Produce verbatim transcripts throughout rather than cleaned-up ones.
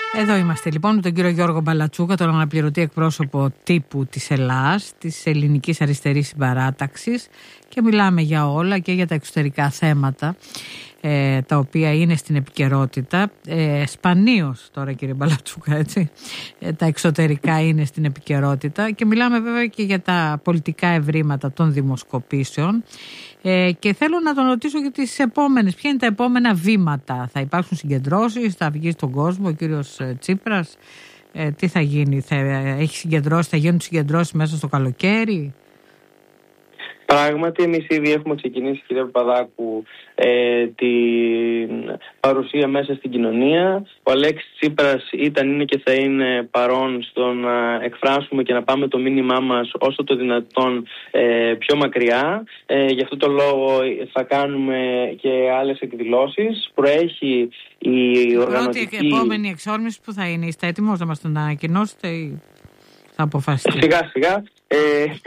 Εδώ είμαστε λοιπόν με τον κύριο Γιώργο Μπαλατσούκα, τον αναπληρωτή εκπρόσωπο τύπου της ΕΛΑΣ, της Ελληνικής Αριστερής Συμπαράταξης, και μιλάμε για όλα και για τα εξωτερικά θέματα, ε, τα οποία είναι στην επικαιρότητα. Ε, σπανίως τώρα, κύριε Μπαλατσούκα, έτσι, ε, τα εξωτερικά είναι στην επικαιρότητα, και μιλάμε βέβαια και για τα πολιτικά ευρήματα των δημοσκοπήσεων. Ε, και θέλω να τον ρωτήσω για τις επόμενες. Ποια είναι τα επόμενα βήματα? Θα υπάρξουν συγκεντρώσεις, θα βγει στον κόσμο ο κύριος Τσίπρας? Ε, τι θα γίνει, θα έχει συγκεντρώσει, θα γίνουν συγκεντρώσεις μέσα στο καλοκαίρι? Πράγματι, εμείς ήδη έχουμε ξεκινήσει, κύριε Παπαδάκου, ε, την παρουσία μέσα στην κοινωνία. Ο Αλέξης Τσίπρας ήταν, είναι και θα είναι παρόν στο να εκφράσουμε και να πάμε το μήνυμά μας όσο το δυνατόν ε, πιο μακριά. Ε, γι' αυτό το λόγο θα κάνουμε και άλλες εκδηλώσεις. Προέχει η οργανωτική... Πρώτη επόμενη εξόρμηση που θα είναι? Είστε έτοιμος να μας τον ανακοινώσετε ή θα αποφασίσετε? Σιγά σιγά. Ε,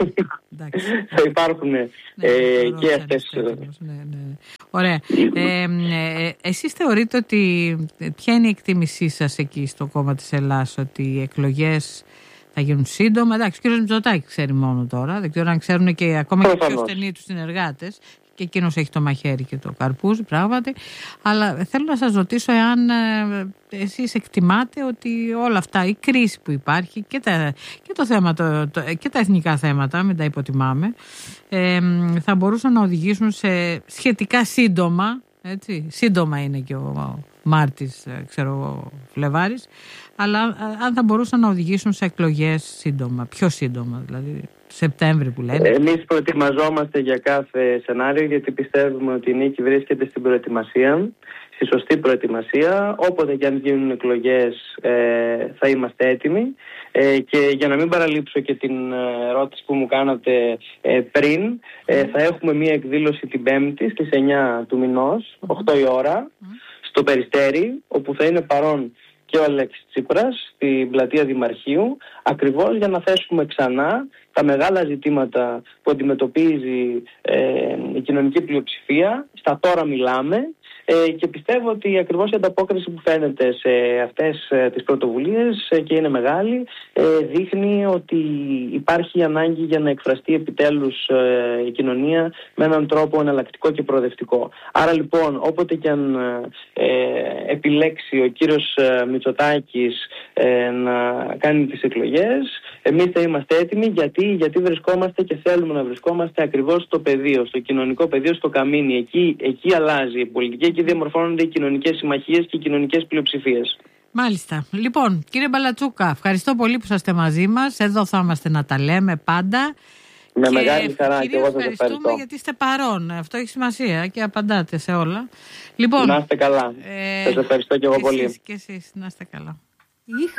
θα υπάρχουν ε, ναι, και αυτές. Ναι, ναι. Ωραία. Ε, ε, εσείς θεωρείτε ότι, ποια είναι η εκτίμησή σας εκεί στο κόμμα της ΕΛΑΣ, ότι οι εκλογές θα γίνουν σύντομα? Εντάξει, ο κύριος Μητσοτάκης ξέρει μόνο τώρα, δεν ξέρω αν ξέρουν και ακόμα και οι πιο στενοί τους συνεργάτες, και εκείνος έχει το μαχαίρι και το καρπούζι, πράγματι. Αλλά θέλω να σας ρωτήσω εάν ε, εσείς εκτιμάτε ότι όλα αυτά, η κρίση που υπάρχει και τα, και το θέμα, το, το, και τα εθνικά θέματα, μην τα υποτιμάμε, ε, θα μπορούσαν να οδηγήσουν σε σχετικά σύντομα, έτσι, σύντομα είναι και ο Μάρτης, ξέρω εγώ, Φλεβάρης, αλλά αν θα μπορούσαν να οδηγήσουν σε εκλογές σύντομα, πιο σύντομα δηλαδή, Σεπτέμβρη που λένε. Εμείς προετοιμαζόμαστε για κάθε σενάριο, γιατί πιστεύουμε ότι η νίκη βρίσκεται στην προετοιμασία, στη σωστή προετοιμασία. Όποτε και αν γίνουν εκλογές ε, θα είμαστε έτοιμοι. Ε, και για να μην παραλείψω και την ερώτηση που μου κάνατε ε, πριν, ε, θα έχουμε μία εκδήλωση την Πέμπτη στις εννιά του μηνός, οκτώ η ώρα, στο Περιστέρι, όπου θα είναι παρόν και ο Αλέξης Τσίπρας στην πλατεία Δημαρχείου, ακριβώς για να θέσουμε ξανά τα μεγάλα ζητήματα που αντιμετωπίζει ε, η κοινωνική πλειοψηφία. Στα τώρα μιλάμε. Ε, και πιστεύω ότι ακριβώς η ανταπόκριση που φαίνεται σε αυτές ε, τις πρωτοβουλίες ε, και είναι μεγάλη, ε, δείχνει ότι υπάρχει ανάγκη για να εκφραστεί επιτέλους ε, η κοινωνία με έναν τρόπο εναλλακτικό και προοδευτικό. Άρα λοιπόν, όποτε και αν ε, επιλέξει ο κύριος ε, Μητσοτάκης ε, να κάνει τις εκλογές, εμείς θα είμαστε έτοιμοι. Γιατί, γιατί βρισκόμαστε και θέλουμε να βρισκόμαστε ακριβώς στο πεδίο, στο κοινωνικό πεδίο, στο καμίνι. Εκεί, εκεί αλλάζει η πολιτική, εκεί διαμορφώνονται οι κοινωνικές συμμαχίες και οι κοινωνικές πλειοψηφίες. Μάλιστα. Λοιπόν, κύριε Μπαλατσούκα, ευχαριστώ πολύ που είστε μαζί μας. Εδώ θα είμαστε να τα λέμε πάντα. Με και μεγάλη χαρά, και εγώ σας ευχαριστώ. Ευχαριστούμε γιατί είστε παρόν. Αυτό έχει σημασία και απαντάτε σε όλα. Λοιπόν, να είστε καλά. Ε, σας ευχαριστώ και εγώ και πολύ. Εσείς, και εσείς να είστε καλά.